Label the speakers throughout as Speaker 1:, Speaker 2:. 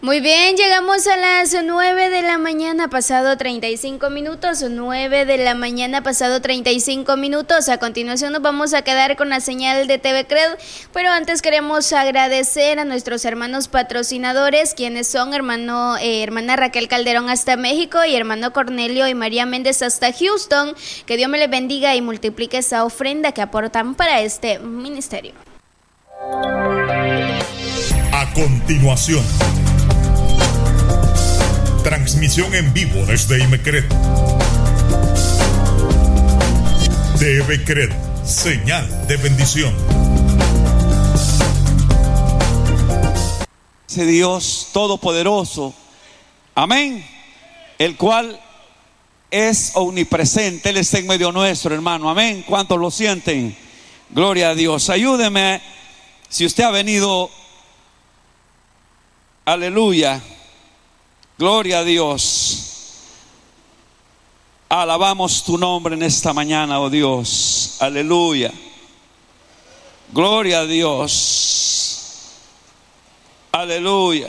Speaker 1: Muy bien, llegamos a las 9 de la mañana, pasado 35 minutos, 9 de la mañana, pasado 35 minutos. A continuación nos vamos a quedar con la señal de TV Cred, pero antes queremos agradecer a nuestros hermanos patrocinadores, quienes son hermana Raquel Calderón hasta México y hermano Cornelio y María Méndez hasta Houston. Que Dios me les bendiga y multiplique esa ofrenda que aportan para este ministerio.
Speaker 2: A continuación, transmisión en vivo desde IMECRED. TV Cred, señal de bendición.
Speaker 3: Ese Dios todopoderoso, amén, el cual es omnipresente. Él está en medio nuestro, hermano, amén. ¿Cuántos lo sienten? Gloria a Dios. Ayúdeme, si usted ha venido, aleluya, gloria a Dios. Alabamos tu nombre en esta mañana, oh Dios. Aleluya. Gloria a Dios. Aleluya.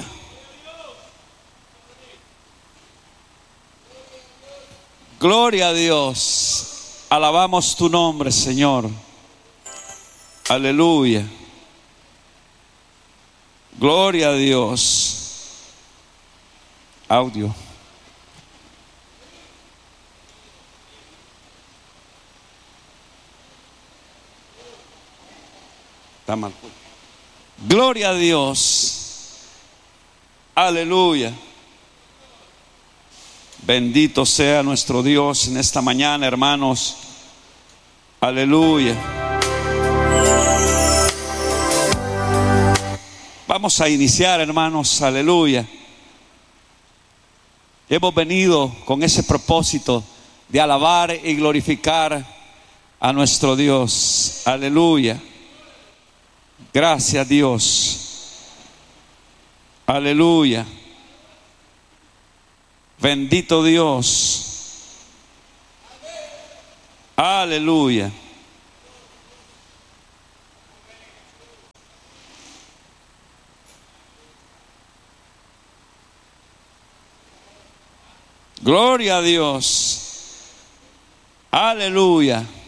Speaker 3: Gloria a Dios. Alabamos tu nombre, Señor. Aleluya. Gloria a Dios. Audio. Está mal. Gloria a Dios. Aleluya. Bendito sea nuestro Dios en esta mañana, hermanos. Aleluya. Vamos a iniciar, hermanos. Aleluya. Hemos venido con ese propósito de alabar y glorificar a nuestro Dios. Aleluya. Gracias, Dios. Aleluya. Bendito Dios. Aleluya. Gloria a Dios. Aleluya.